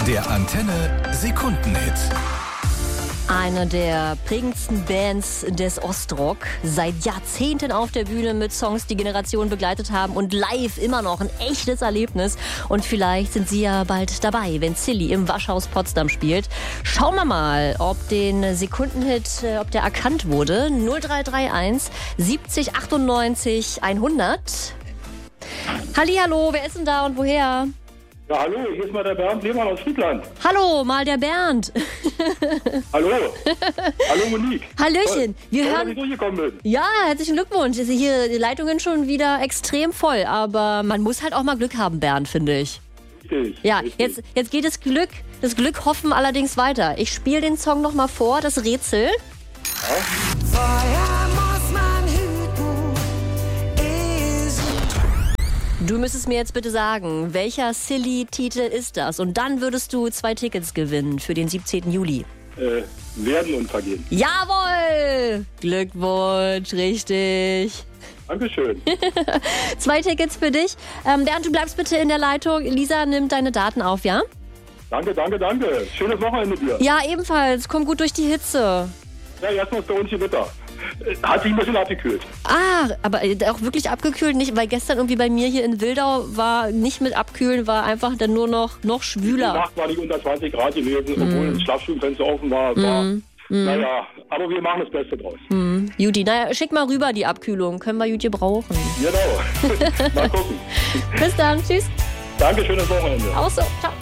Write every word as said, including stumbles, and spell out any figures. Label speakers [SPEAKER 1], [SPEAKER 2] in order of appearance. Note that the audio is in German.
[SPEAKER 1] Der Antenne Sekundenhit.
[SPEAKER 2] Eine der prägendsten Bands des Ostrock, seit Jahrzehnten auf der Bühne mit Songs, die Generationen begleitet haben und live immer noch ein echtes Erlebnis. Und vielleicht sind sie ja bald dabei, wenn Silly im Waschhaus Potsdam spielt. Schauen wir mal, ob den Sekundenhit, ob der erkannt wurde. null drei drei eins siebzig achtundneunzig hundert. Hallihallo, wer ist denn da und woher?
[SPEAKER 3] Ja, hallo, hier ist mal der Bernd Lehmann aus Friedland.
[SPEAKER 2] Hallo, mal der Bernd.
[SPEAKER 3] Hallo. Hallo Monique.
[SPEAKER 2] Hallöchen. Wir
[SPEAKER 3] Toll,
[SPEAKER 2] hören.
[SPEAKER 3] dass ich durchgekommen bin.
[SPEAKER 2] Ja, herzlichen Glückwunsch. Ist hier die Leitungen schon wieder extrem voll, aber man muss halt auch mal Glück haben, Bernd, finde ich.
[SPEAKER 3] Richtig.
[SPEAKER 2] Ja,
[SPEAKER 3] richtig.
[SPEAKER 2] jetzt, jetzt geht das Glück, das Glück hoffen allerdings weiter. Ich spiele den Song noch mal vor, das Rätsel.
[SPEAKER 3] Ja.
[SPEAKER 4] Feuer muss man hüten, ist
[SPEAKER 2] Du müsstest mir jetzt bitte sagen, welcher Silly-Titel ist das? Und dann würdest du zwei Tickets gewinnen für den siebzehnten Juli.
[SPEAKER 3] Äh, werden und vergehen.
[SPEAKER 2] Jawohl! Glückwunsch, richtig.
[SPEAKER 3] Dankeschön.
[SPEAKER 2] Zwei Tickets für dich. Ähm, Bernd, du bleibst bitte in der Leitung. Lisa nimmt deine Daten auf, ja?
[SPEAKER 3] Danke, danke, danke. Schönes Wochenende dir.
[SPEAKER 2] Ja, ebenfalls. Komm gut durch die Hitze.
[SPEAKER 3] Ja, erstmal ist bei uns hier Wetter. Äh, Hat sich ein bisschen abgekühlt.
[SPEAKER 2] Ah, aber auch wirklich abgekühlt nicht, weil gestern irgendwie bei mir hier in Wildau war nicht mit abkühlen, war einfach dann nur noch, noch
[SPEAKER 3] Die
[SPEAKER 2] schwüler.
[SPEAKER 3] Nacht war nicht unter zwanzig Grad gewesen, obwohl das Schlafstubenfenster offen war. war
[SPEAKER 2] Mm.
[SPEAKER 3] Naja, aber wir machen das Beste draus.
[SPEAKER 2] Hm. Juti, naja, schick mal rüber die Abkühlung. Können wir gut gebrauchen.
[SPEAKER 3] Genau. Mal gucken.
[SPEAKER 2] Bis dann. Tschüss.
[SPEAKER 3] Danke, schönes Wochenende.
[SPEAKER 2] Auch so. Ciao.